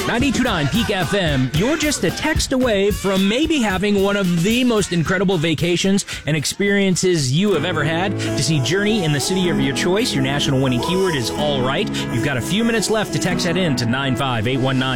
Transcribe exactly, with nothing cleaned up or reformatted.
ninety-two point nine Peak F M, you're just a text away from maybe having one of the most incredible vacations and experiences you have ever had. To see Journey in the city of your choice, your national winning keyword is all right. You've got a few minutes left to text that in to nine five eight one nine.